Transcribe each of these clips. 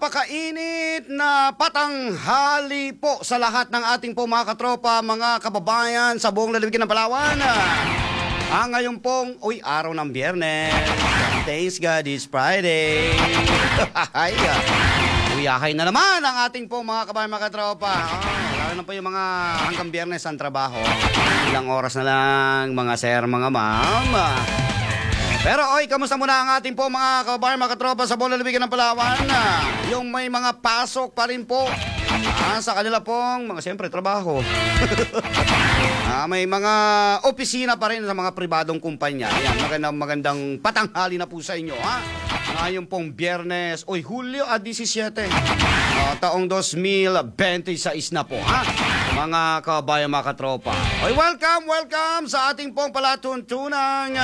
Napakainit na patanghali po sa lahat ng ating po mga katropa, mga kababayan sa buong lalawigan ng Palawan. Ngayon pong, araw ng Biyernes. Thanks God, it's Friday. Uyahay na naman ang ating po mga kababayan, mga katropa. Lalo na po yung mga hanggang Biyernes ang trabaho. Ilang oras na lang, mga sir, mga ma'am. Pero kamusta muna ang ating po mga kababayan, mga katropa sa buong lalawigan ng Palawan? Yung may mga pasok pa rin po sa kanila pong mga siyempre trabaho. May mga opisina pa rin sa mga pribadong kumpanya. Yan, magandang patanghali na po sa inyo. Ngayon pong Biyernes, Hulyo 17, taong 2026 na po. Mga kababayan, mga katropa. Welcome sa ating pong palatuntunang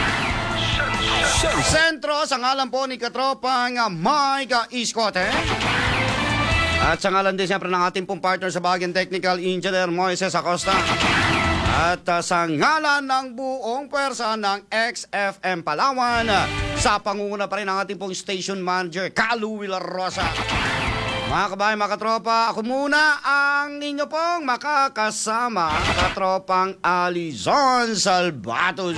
sentro sa ngalan po ni katropang Mike Iskote. At sa ngalan din siyempre ng ating pong partner sa bahagyang technical engineer Moises Acosta. At sa ngalan ng buong pwersa ng XFM Palawan, sa pangunguna pa rin ng ating pong station manager Kalu Villarosa. Mga kabayan, mga katropa, ako muna ang inyo pong makakasama, katropang Alizon Salvatos.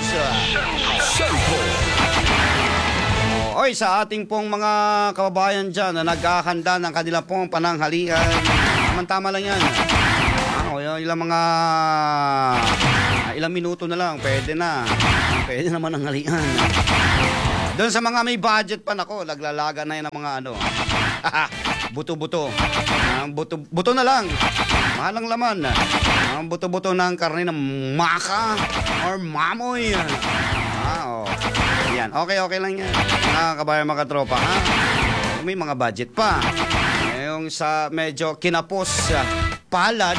Sa ating pong mga kababayan dyan na naghahanda ng kanila pong pananghalian, tama lang yan. Ilang minuto na lang, pwede naman ang halian. Doon sa mga may budget pa, naglalaga na yan ng mga buto-buto. Buto na lang. Mahalang laman. Buto-buto ng karne ng maka or mamoy. Yan. Okay lang yan. Mga kabayan, mga tropa. May mga budget pa. Yung sa medyo kinapos, palad.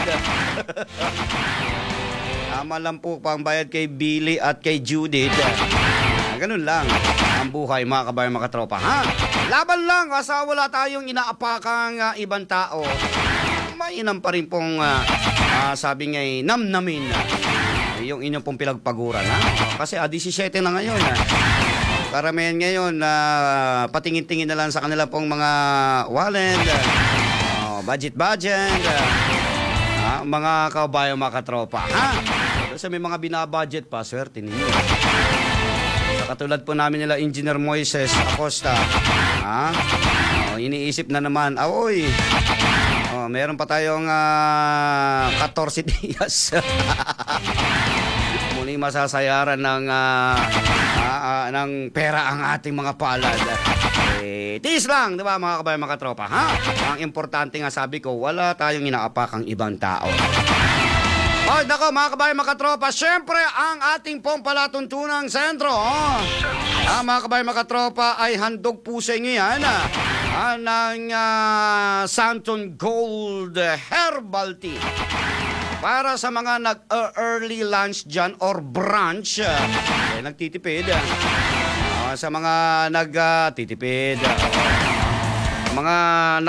Tama lang po pang bayad kay Billy at kay Judith. Ganun lang ang buhay, mga kabayan, mga tropa. Laban lang kasi wala tayong inaapakang ibang tao. Mainam pa rin pong sabi nga namnamin yung inyong pong pilagpaguran. Kasi 17 na ngayon. Karamihan ngayon patingin-tingin na lang sa kanila pong mga wallet, budget, mga kabayan, mga katropa. Kasi may mga binabudget pa, swerte ninyo. Katulad po namin nila Engineer Moises Acosta. Iniisip na naman, meron pa tayong 14 días. Muli masasayaran ng pera ang ating mga palad. Tiis lang, di ba mga kabayan, mga katropa? Ang importante nga, sabi ko, wala tayong inaapakang ibang tao. Nako mga kabayan, mga katropa, syempre ang ating pong palatuntunang sentro. Mga kabayan, mga katropa, ay handog po sa inyo yan ng Santon Gold Herbal Tea. Para sa mga nag-early lunch dyan or brunch, nagtitipid. Sa mga nagtitipid, mga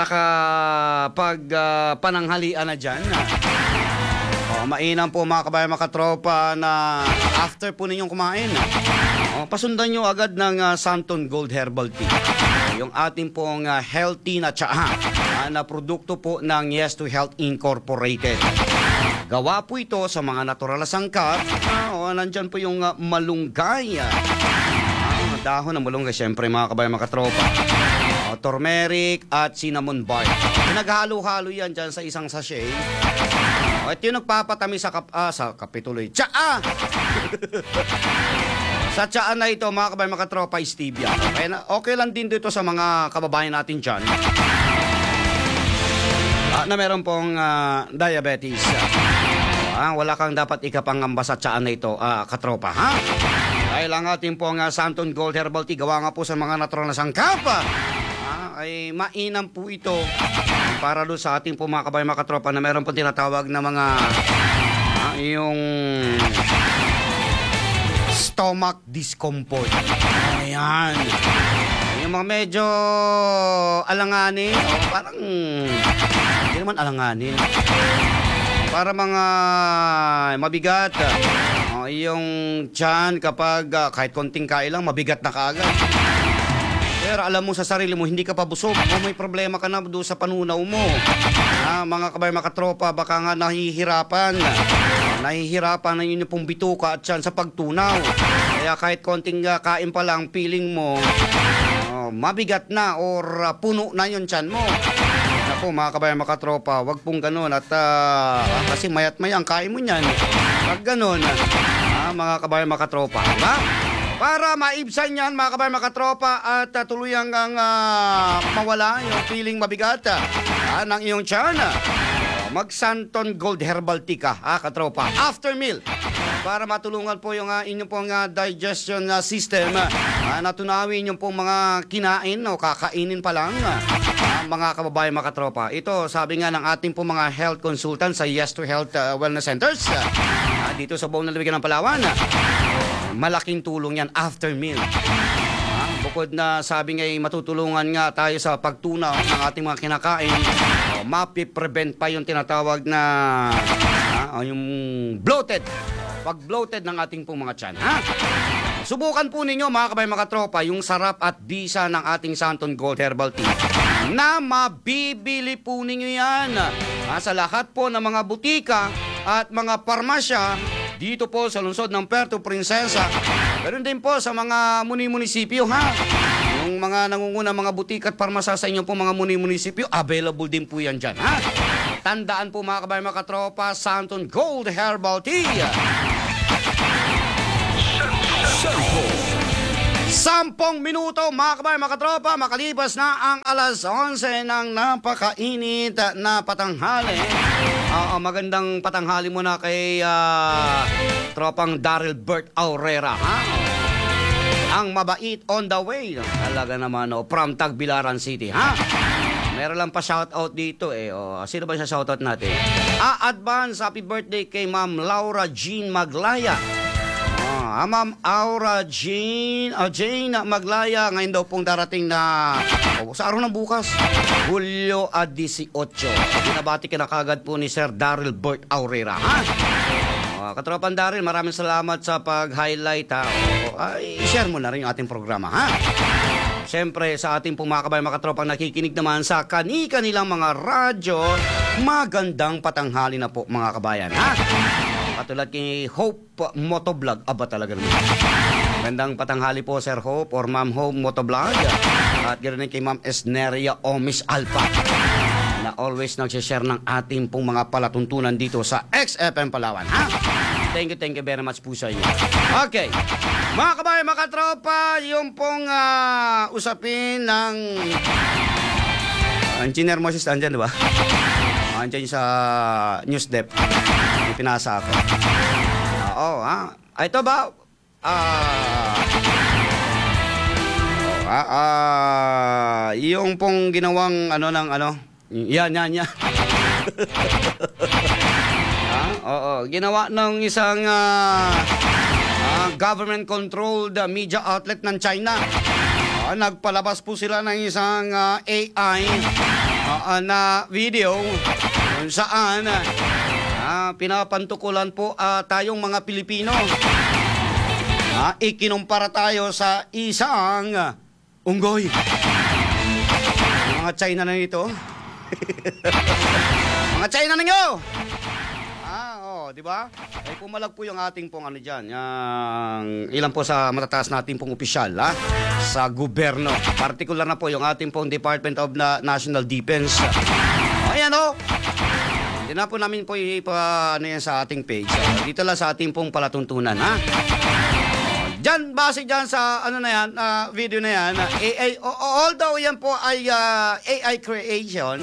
nakapag-pananghalian na dyan, mainam po mga kabayan, mga katropa, na after po ninyong kumain, pasundan nyo agad ng Santon Gold Herbal Tea. Yung ating pong healthy na tsaa na produkto po ng Yes to Health Incorporated. Gawa po ito sa mga natural na sangkap. Nandyan po yung malunggay. Dahon ng malunggay, syempre mga kabayan, mga katropa. Turmeric at cinnamon bark. Naghalo-halo yan dyan sa isang sachet. Ito yung nagpapatami sa kapituloy. Tsaa! Sa tsaa na ito, mga kabayan, mga katropa, stevia. Okay lang din dito sa mga kababayan natin dyan na meron pong diabetes. Wala kang dapat ikapangamba sa tsaa na ito, katropa, Dahil ang ating pong Santon Gold Herbal Tea, gawa nga po sa mga natural na sangkap, ay mainam po ito para doon sa ating po mga kabayan, mga katropa, na meron pong tinatawag na mga yung stomach discomfort. Ayan. Yung mga medyo alanganin, parang hindi naman alanganin, para mga mabigat. Yung tiyan kapag kahit konting kain lang, mabigat na kaagad. Pero alam mo sa sarili mo, hindi ka pa busog. O may problema ka na doon sa panunaw mo. Mga kabayan, mga katropa, baka nga nahihirapan. Nahihirapan na yun yung pong bituka at yan sa pagtunaw. Kaya kahit konting kain pa lang, feeling mo, mabigat na or puno na yung tiyan mo. Naku, mga kabayan, mga katropa, wag pong ganun. At kasi mayat mayang kain mo yan. Wag ganun. Mga kabayan, mga katropa. Diba? Para maibsan yan, mga kabayan, mga katropa, at tuluyang mawala yung feeling mabigat ng iyong tiyan. Mag-Santon Gold Herbal Tea ka, katropa, after meal. Para matulungan po yung inyong pong digestion system na tunawin yung pong mga kinain o kakainin pa lang. Mga kababayan, mga katropa. Ito, sabi nga ng ating pong mga health consultant sa Yes to Health Wellness Centers dito sa buong lalawigan ng Palawan. Malaking tulong yan after meal. Bukod na sabi nga matutulungan nga tayo sa pagtunaw ng ating mga kinakain, mapiprevent pa yung tinatawag na yung bloated. Pag-bloated ng ating pong mga tiyan. Subukan po ninyo, mga kabayan, mga tropa, yung sarap at bisa ng ating Santon Gold Herbal Tea na mabibili po ninyo yan sa lahat po ng mga butika at mga parmasya dito po sa lungsod ng Puerto Princesa. Meron din po sa mga muni-munisipyo, yung mga nangunguna mga butika at parmasya sa inyo po mga muni-munisipyo, available din po yan dyan, Tandaan po, mga kabayan, mga katropa, Santon Gold Herbal Tea. 10 minuto, mga kabayan, mga katropa, makalipas na ang alas 11 ng napakainit na patanghali. Magandang patanghali muna kay tropang Daryl Bert Aurrera, ang mabait on the way. Talaga naman, from Tagbilaran City, Meron lang pa shoutout dito sino ba siya shoutout natin? Advance happy birthday kay Ma'am Laura Jean Maglaya. Ma'am Aura Jane Maglaya, ngayon daw pong darating na sa araw ng bukas, Hulyo 18. Binabati ka na kagad po ni Sir Daryl Bert Aurrera, katropan Daryl, maraming salamat sa pag-highlight, i-share mo na rin yung ating programa, Siyempre, sa ating pong mga kabayan, mga katropang nakikinig naman sa kani-kanilang mga radyo, magandang patanghali na po, mga kabayan, Katulad kay Hope Motovlog. Aba talaga naman. Magandang patanghali po, Sir Hope or Ma'am Hope Motovlog. At ganoon kay Ma'am Esneria Omis Alpha, na always nagsishare ng ating pong mga palatuntunan dito sa XFM Palawan, Thank you very much po sa inyo. Okay. Mga kabayan, mga katropa, yung pong usapin ng Engineer Moses, andyan, di ba? Andyan sa news dep. Pinasa ako. Ito ba? Yung pong ginawang yan. Ginawa ng isang government-controlled media outlet ng China. Nagpalabas po sila ng isang AI na video kung saan pinapantukulan po tayong mga Pilipino. Ikinumpara tayo sa isang unggoy. Mga China na nito. Mga China na nyo! Di ba? Ay pumalag po yung ating pong diyan, yung ilan po sa matataas natin pong opisyal, sa gobyerno. Partikular na po yung ating pong Department of National Defense. Ayan Hindi na po namin po yan sa ating page. Dito lang sa ating pong palatuntunan, Diyan, base dyan sa video na yan, AI, although yan po ay AI creation,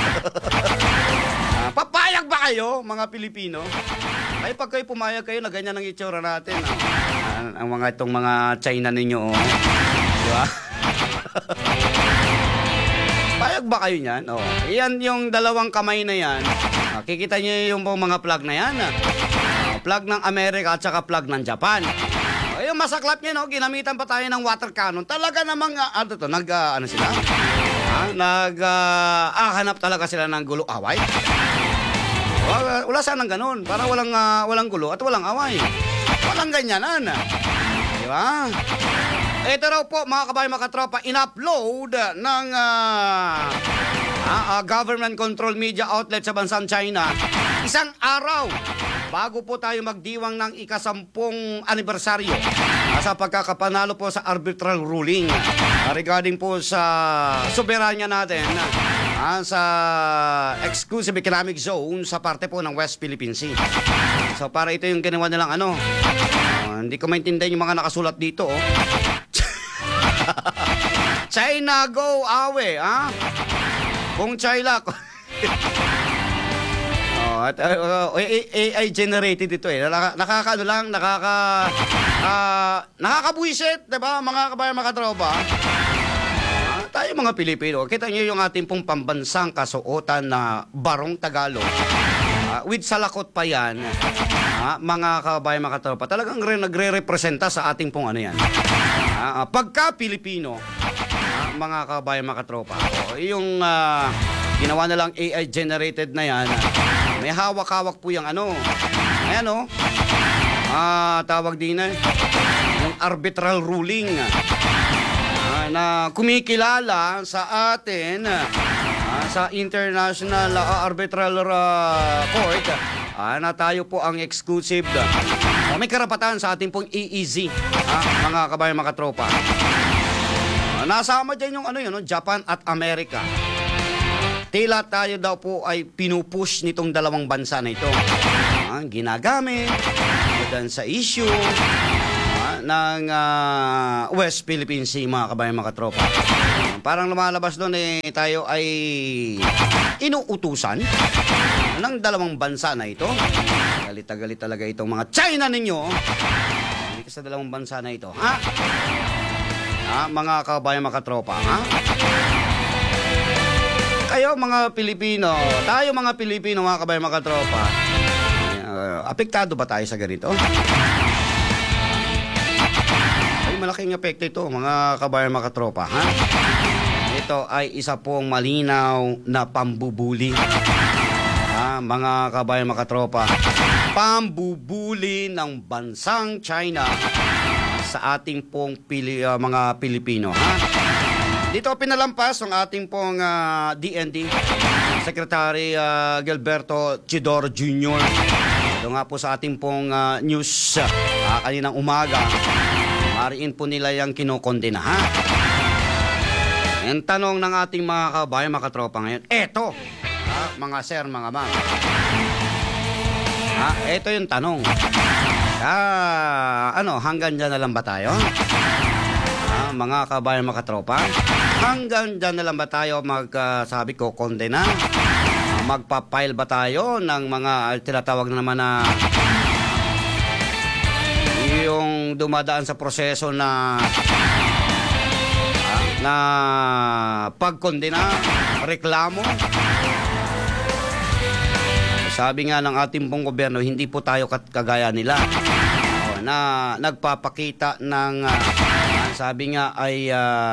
papayag ba kayo, mga Pilipino? Ay, pag kayo pumayag kayo na ganyan ang itsura natin, ang mga itong mga China ninyo, di ba? Payag ba kayo niyan? Yan yung dalawang kamay na yan. Kikita niyo yung mga plug na yan. Plug ng Amerika at saka plug ng Japan. Yung masaklap niya, ginamitan pa tayo ng water cannon. Talaga namang, sila? Hanap talaga sila ng gulo away. Wala sanang ganun. Para walang gulo at walang away. Walang ganyanan. Di ba? Ito raw po mga kabayan mga katropa, in-upload ng government control media outlet sa bansang China isang araw bago po tayo magdiwang ng ika-10 anibersaryo sa pagkakapanalo po sa arbitral ruling regarding po sa soberanya natin sa exclusive economic zone sa parte po ng West Philippine Sea. So para ito yung ginawa nilang hindi ko maintindihan yung mga nakasulat dito. China go away, Kung China AI generated ito nakakabuisit, 'di ba mga kabayan mga katropa? Tayo mga Pilipino, kita niyo yung ating pong pambansang kasuotan na barong Tagalog. With salakot pa yan, mga kabayan mga katropa, talagang nagre-representa sa ating pong pagka Pilipino, mga kabayan mga katropa. Yung ginawa na lang AI generated na yan, may hawak-hawak po yung ayan tawag din yung arbitral ruling na kumikilala sa atin sa International Arbitral Court na tayo po ang exclusive may karapatan sa ating pong EEZ, mga kabayan mga tropa. Nasama dyan yung Japan at Amerika. Tila tayo daw po ay pinupush nitong dalawang bansa na ito. Ginagamit dyan sa issue ng West Philippine Sea, mga kabayan mga tropa. Parang lumalabas doon tayo ay inuutusan ng dalawang bansa na ito. Galit talaga itong mga China ninyo. Hindi sa dalawang bansa na ito. Mga kabayan mga tropa. Kayo mga Pilipino, tayo mga Pilipino, mga kabayan mga tropa, apektado ba tayo sa ganito? Malaking epekto ito, mga kabayan mga katropa. Ito ay isa pong malinaw na pambubuli. Mga kabayan mga katropa, pambubuli ng bansang China sa ating pong mga Pilipino. Dito pinalampas ang ating pong DND Secretary Gilberto Chidor Jr. Ito nga po sa ating pong news kaninang umaga. Mariin po nila yung kinokondena, Ang tanong ng ating mga kabayan, mga katropa ngayon, eto, mga sir, mga ma'am. Eto yung tanong. Hanggang dyan na lang ba tayo? Mga kabayan, mga katropa, hanggang dyan na lang ba tayo sabi ko, kondena? Magpa-file ba tayo ng mga tinatawag na naman yung dumadaan sa proseso na pagkondena, reklamo? Sabi nga ng ating pong gobyerno, hindi po tayo kagaya nila na nagpapakita ng sabi nga ay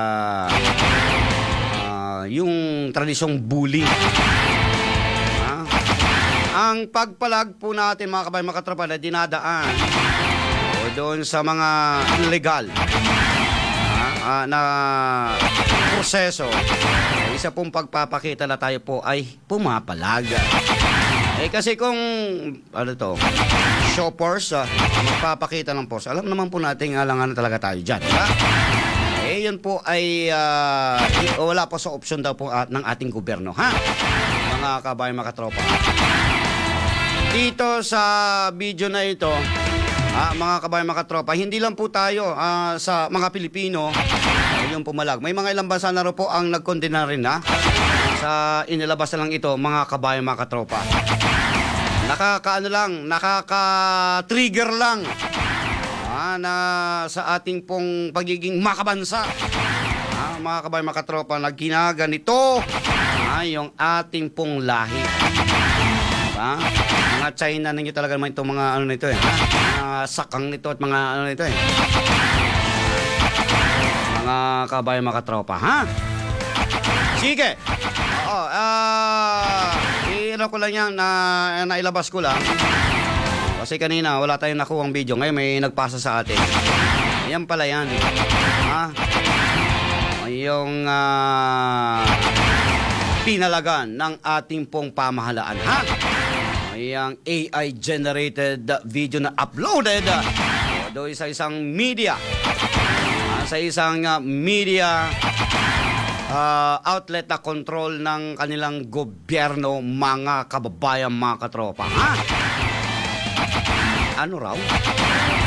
yung tradisyong bully. Ang pagpalag po natin, mga kabayan mga katropa, na dinadaan doon sa mga illegal na proseso, isa pong pagpapakita na tayo po ay pumapalag. Kasi kung shoppers, magpapakita ng post, alam naman po natin alangan talaga tayo dyan, diba? Yun po ay wala po sa opsyon daw po ng ating gobyerno, mga kabayan mga katropa. Dito sa video na ito, mga kabayan mga katropa, hindi lang po tayo sa mga Pilipino yung pumalag. May mga ilang bansa na rin po ang nagkondena rin sa inilabas na lang ito, mga kabayan mga katropa. Nakaka-trigger lang na sa ating pong pagiging makabansa. Mga kabayan mga katropa, nagkinaganito yung ating pong lahi. Mga China ninyo talaga naman itong mga nito mga sakang nito at mga nito mga kabayan mga katropa, Sige. Ko lang yan nailabas ko lang kasi kanina wala tayong nakuhang video, ngayon may nagpasa sa atin. Ayan pala yan. Ha? Yung pinalagan ng ating pong pamahalaan. Ha? Yung AI-generated video na uploaded doon sa isang media. Sa isang media outlet na control ng kanilang gobyerno, mga kababayan, mga katropa. Ha? Ano raw?